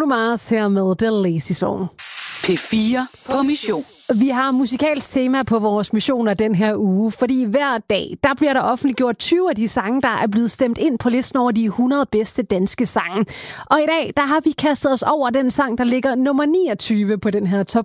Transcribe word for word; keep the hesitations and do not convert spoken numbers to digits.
Bruno Mars her med The Lazy Song. P fire på mission. Vi har musikalsk tema på vores missioner den her uge, fordi hver dag, der bliver der offentliggjort tyve af de sange, der er blevet stemt ind på listen over de hundrede bedste danske sange. Og i dag, der har vi kastet os over den sang, der ligger nummer niogtyve på den her top